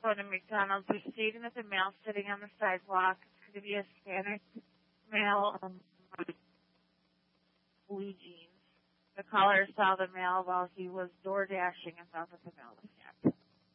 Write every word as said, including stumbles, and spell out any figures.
Go to McDonald's. We're seating with a male sitting on the sidewalk. It's going to be a Hispanic male, um, blue jeans. The caller saw the male while he was door dashing and thought that the male was him.